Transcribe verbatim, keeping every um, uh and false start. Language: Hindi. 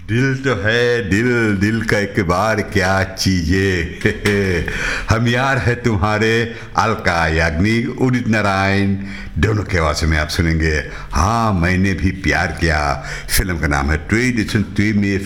दिल तो है दिल, दिल का इकबार क्या चीजें। हम यार है तुम्हारे, अलका याग्निक, उदित नारायण, दोनों के आवाज में आप सुनेंगे हाँ मैंने भी प्यार किया। फिल्म का नाम है ट्वेडिशन ट्वी में